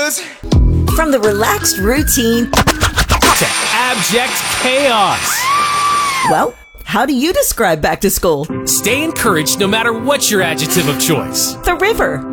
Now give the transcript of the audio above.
was. From the relaxed routine to abject chaos. Well, how do you describe back to school? Stay encouraged no matter what's your adjective of choice. The river.